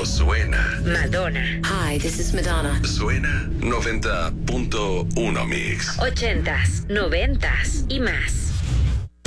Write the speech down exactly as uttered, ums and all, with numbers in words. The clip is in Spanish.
Esto suena. Madonna. Hi, this is Madonna. Suena noventa punto uno Mix. Ochentas, noventas y más.